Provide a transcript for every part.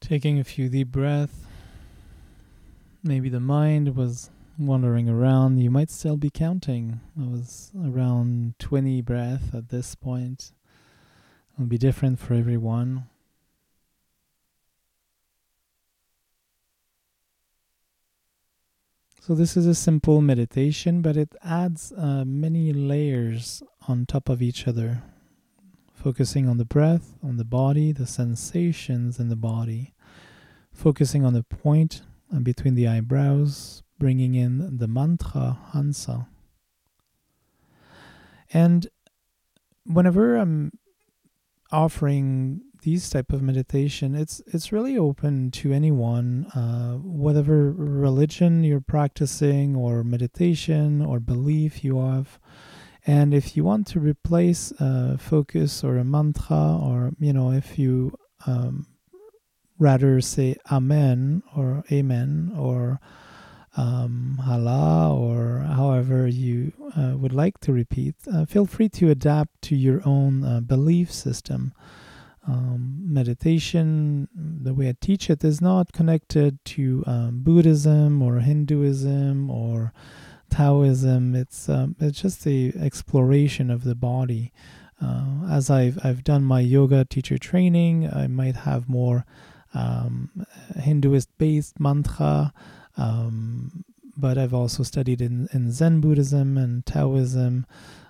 Taking a few deep breaths. Maybe the mind was wandering around. You might still be counting. I was around 20 breaths at this point. It'll be different for everyone. So this is a simple meditation, but it adds many layers on top of each other, focusing on the breath, on the body, the sensations in the body, focusing on the point between the eyebrows, bringing in the mantra, Hansa. And whenever I'm offering these type of meditation, it's really open to anyone, whatever religion you're practicing or meditation or belief you have. And if you want to replace a focus or a mantra, or if you rather say amen or amen or Allah, or however you would like to repeat, feel free to adapt to your own belief system. Meditation, the way I teach it, is not connected to Buddhism or Hinduism or Taoism. It's just the exploration of the body. As I've done my yoga teacher training, I might have more Hinduist-based mantra, but I've also studied in Zen Buddhism and Taoism.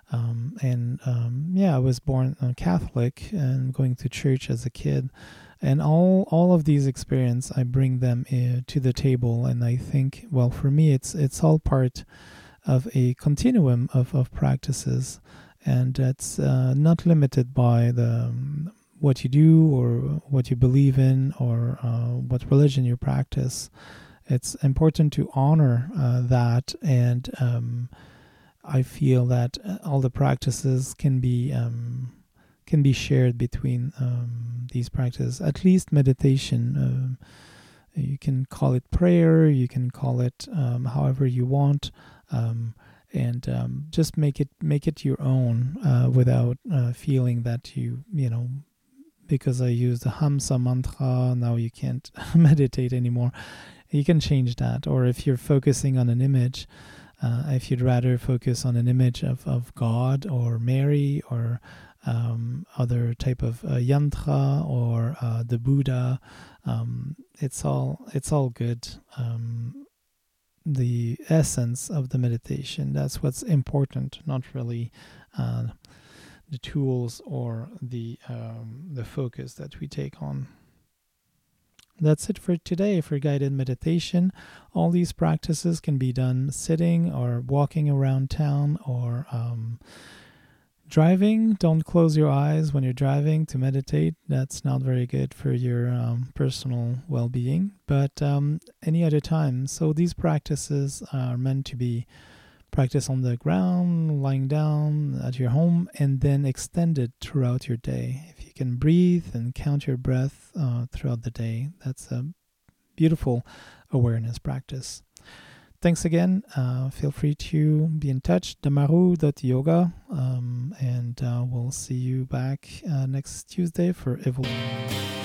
I was born Catholic and going to church as a kid, and all of these experiences, I bring them to the table, and I think, well, for me, it's all part of a continuum of practices, and it's not limited by what you do or what you believe in or what religion you practice. It's important to honor that, and I feel that all the practices can be shared between these practices. At least meditation, you can call it prayer, you can call it however you want, and just make it your own without feeling that because I use the Hamsa mantra, now you can't meditate anymore. You can change that. Or if you're focusing on an image, if you'd rather focus on an image of God or Mary or other type of yantra or the Buddha, it's all good. The essence of the meditation, that's what's important, not really the tools or the focus that we take on. That's it for today for guided meditation. All these practices can be done sitting or walking around town or driving. Don't close your eyes when you're driving to meditate. That's not very good for your personal well-being, but any other time. So these practices are meant to be practiced on the ground, lying down at your home, and then extended throughout your day. If you can breathe and count your breath throughout the day, that's a beautiful awareness practice. Thanks again. Feel free to be in touch, damaru.yoga, and we'll see you back next Tuesday for Evolution.